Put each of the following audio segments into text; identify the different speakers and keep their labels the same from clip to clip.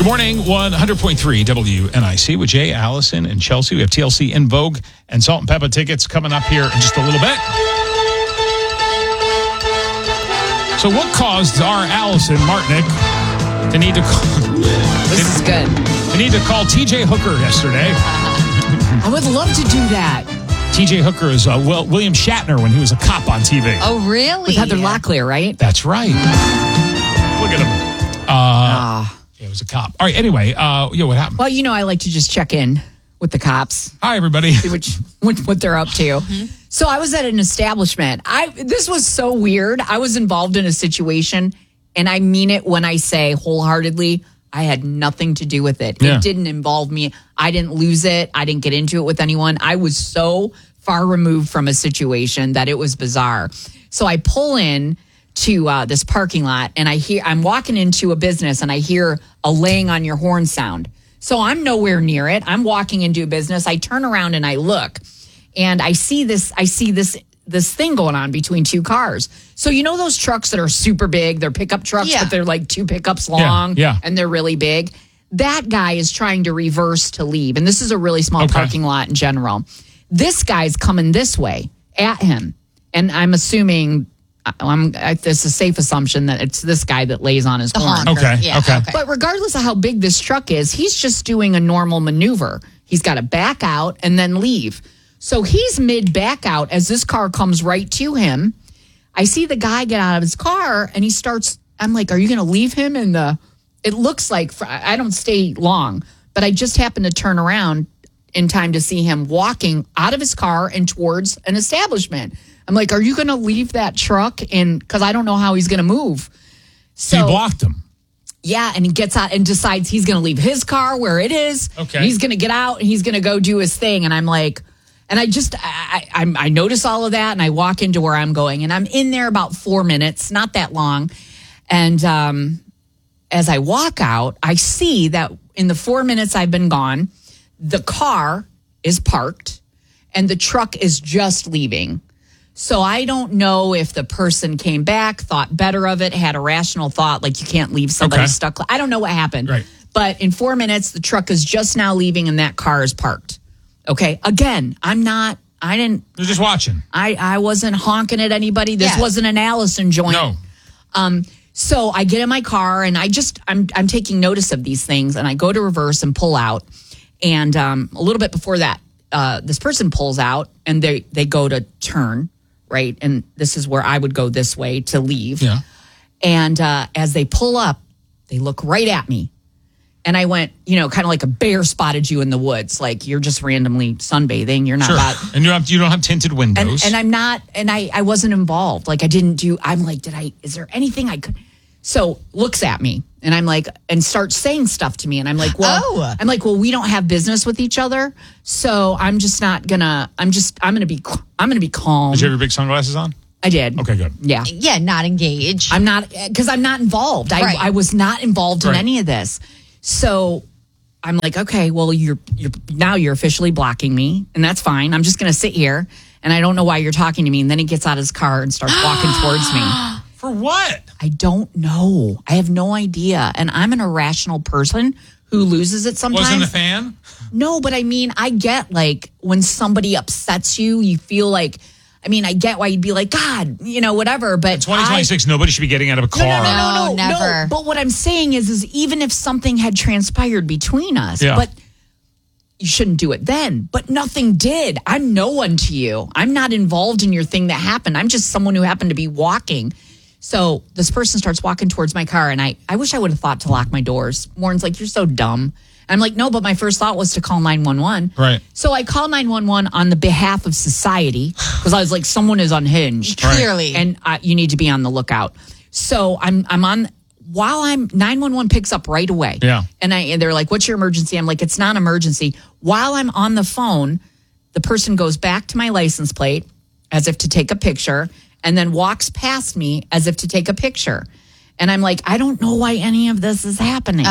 Speaker 1: Good morning, 100.3 WNIC with Jay, Allison, and Chelsea. We have TLC in Vogue and Salt and Peppa tickets coming up here in just a little bit. So what caused our Allison Martinick to need to call...
Speaker 2: This is good.
Speaker 1: To need to call TJ Hooker yesterday.
Speaker 2: I would love to do that.
Speaker 1: TJ Hooker is William Shatner when he was a cop on TV.
Speaker 3: Oh, really?
Speaker 2: With Heather Locklear, right?
Speaker 1: That's right. Look at him. Yeah, it was a cop. All right, anyway, what happened?
Speaker 2: Well, I like to just check in with the cops.
Speaker 1: Hi, everybody.
Speaker 2: See what they're up to. Mm-hmm. So I was at an establishment. This was so weird. I was involved in a situation, and I mean it when I say wholeheartedly, I had nothing to do with it. Yeah. It didn't involve me. I didn't lose it. I didn't get into it with anyone. I was so far removed from a situation that it was bizarre. So I pull in to this parking lot, and I'm walking into a business, and I hear a laying on your horn sound. So I'm nowhere near it. I'm walking into a business. I turn around and I look, and I see this thing going on between two cars. So those trucks that are super big, they're pickup trucks, but they're like two pickups long, and they're really big. That guy is trying to reverse to leave, and this is a really small parking lot in general. This guy's coming this way at him, and I'm assuming. It's a safe assumption that it's this guy that lays on his horn.
Speaker 1: Okay.
Speaker 2: But regardless of how big this truck is, he's just doing a normal maneuver. He's got to back out and then leave. So he's mid back out as this car comes right to him. I see the guy get out of his car and he starts, I'm like, are you going to leave him in the, it looks like, I don't stay long, but I just happened to turn around in time to see him walking out of his car and towards an establishment. I'm like, are you going to leave that truck? Because I don't know how he's going to move.
Speaker 1: So you blocked him.
Speaker 2: Yeah, and he gets out and decides he's going to leave his car where it is.
Speaker 1: Okay.
Speaker 2: And he's going to get out and he's going to go do his thing. And I'm like, and I notice all of that, and I walk into where I'm going, and I'm in there about 4 minutes, not that long. And as I walk out, I see that in the 4 minutes I've been gone, the car is parked and the truck is just leaving. So I don't know if the person came back, thought better of it, had a rational thought, like you can't leave somebody stuck. I don't know what happened.
Speaker 1: Right.
Speaker 2: But in 4 minutes, the truck is just now leaving and that car is parked. Okay. Again, You're
Speaker 1: just watching.
Speaker 2: I wasn't honking at anybody. This wasn't an Allison joint.
Speaker 1: No.
Speaker 2: So I get in my car and I'm taking notice of these things, and I go to reverse and pull out. And a little bit before that, this person pulls out and they go to turn. Right. And this is where I would go this way to leave.
Speaker 1: Yeah.
Speaker 2: And as they pull up, they look right at me. And I went, kind of like a bear spotted you in the woods. Like you're just randomly sunbathing. You're not about.
Speaker 1: And you don't have tinted windows.
Speaker 2: And I'm not, and I wasn't involved. Like I'm like, is there anything I could? So looks at me and I'm like, and starts saying stuff to me. And I'm like, well, we don't have business with each other. So I'm just not gonna, I'm gonna be calm.
Speaker 1: Did you have your big sunglasses on?
Speaker 2: I did.
Speaker 1: Okay, good.
Speaker 3: Yeah, not engaged.
Speaker 2: I'm not, because I'm not involved. I was not involved in any of this. So I'm like, okay, well, you're officially blocking me, and that's fine. I'm just gonna sit here, and I don't know why you're talking to me. And then he gets out of his car and starts walking towards me.
Speaker 1: For what?
Speaker 2: I don't know. I have no idea. And I'm an irrational person who loses it sometimes.
Speaker 1: Wasn't a fan?
Speaker 2: No, but I mean, I get like when somebody upsets you, you feel like, I get why you'd be like, God, whatever. But
Speaker 1: in 2026, nobody should be getting out of a car.
Speaker 3: No, never.
Speaker 2: No. But what I'm saying is even if something had transpired between us, but you shouldn't do it then. But nothing did. I'm no one to you. I'm not involved in your thing that happened. I'm just someone who happened to be walking. So this person starts walking towards my car, and I wish I would have thought to lock my doors. Warren's like, you're so dumb. And I'm like, no, but my first thought was to call 911.
Speaker 1: Right.
Speaker 2: So I call 911 on the behalf of society because I was like, someone is unhinged.
Speaker 3: Clearly.
Speaker 2: And you need to be on the lookout. So I'm on, while 911 picks up right away.
Speaker 1: Yeah.
Speaker 2: And they're like, what's your emergency? I'm like, it's not an emergency. While I'm on the phone, the person goes back to my license plate as if to take a picture, and then walks past me as if to take a picture. And I'm like, I don't know why any of this is happening.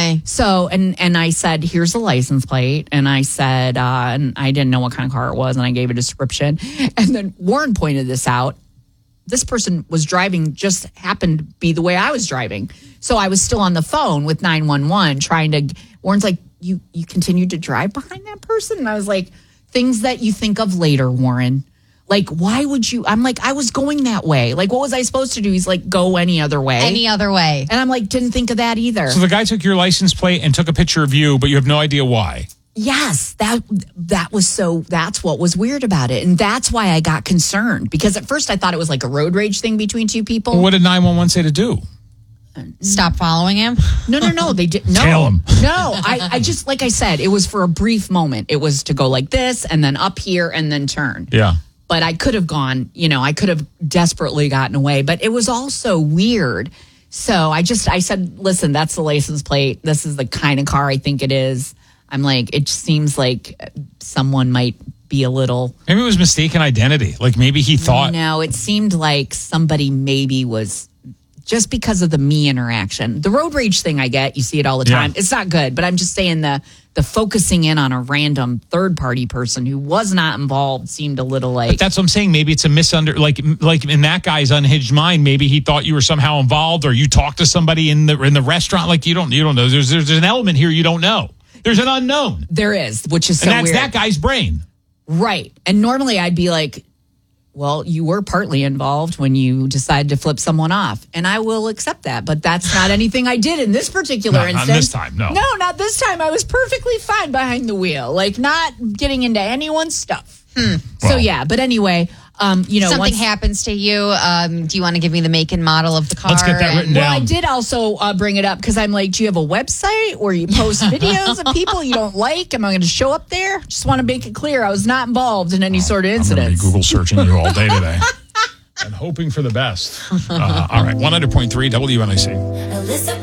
Speaker 2: So, and I said, here's the license plate. And I said, and I didn't know what kind of car it was. And I gave a description. And then Warren pointed this out. this person was driving just happened to be the way I was driving. So I was still on the phone with 911 trying to, Warren's like, you continued to drive behind that person? And I was like, things that you think of later, Warren. Like, why would you? I'm like, I was going that way. Like, what was I supposed to do? He's like, go any other way.
Speaker 3: Any other way.
Speaker 2: And I'm like, didn't think of that either.
Speaker 1: So the guy took your license plate and took a picture of you, but you have no idea why.
Speaker 2: Yes, that was so, that's what was weird about it. And that's why I got concerned. Because at first I thought it was like a road rage thing between two people.
Speaker 1: Well, what did 911 say to do?
Speaker 3: Stop following him?
Speaker 2: No, they did. No,
Speaker 1: Tail him.
Speaker 2: No, I just, like I said, it was for a brief moment. It was to go like this and then up here and then turn.
Speaker 1: Yeah.
Speaker 2: But I could have gone, I could have desperately gotten away. But it was all so weird. So I said, listen, that's the license plate. This is the kind of car I think it is. I'm like, it seems like someone might be a little.
Speaker 1: Maybe it was mistaken identity. Like maybe he thought.
Speaker 2: No, it seemed like somebody maybe was. Just because of the me interaction. The road rage thing I get, you see it all the time.
Speaker 1: Yeah.
Speaker 2: It's not good, but I'm just saying the focusing in on a random third-party person who was not involved seemed a little like...
Speaker 1: But that's what I'm saying. Maybe it's a like in that guy's unhinged mind, maybe he thought you were somehow involved or you talked to somebody in the restaurant. Like you don't know. There's an element here you don't know. There's an unknown.
Speaker 2: There is, which is so
Speaker 1: and that's
Speaker 2: weird.
Speaker 1: that guy's brain.
Speaker 2: Right. And normally I'd be like, well, you were partly involved when you decided to flip someone off. And I will accept that. But that's not anything I did in this particular instance.
Speaker 1: Not this time, no.
Speaker 2: No, not this time. I was perfectly fine behind the wheel. Like, not getting into anyone's stuff. So, yeah. But anyway,
Speaker 3: Something happens to you. Do you want to give me the make and model of the car?
Speaker 1: Let's get that written
Speaker 2: Well,
Speaker 1: down.
Speaker 2: I did also bring it up because I'm like, do you have a website where you post videos of people you don't like? Am I going to show up there? Just want to make it clear I was not involved in any sort of
Speaker 1: I'm going to be
Speaker 2: incident.
Speaker 1: Google searching you all day today. I'm hoping for the best. All right, 100.3 WNIC.
Speaker 4: Alyssa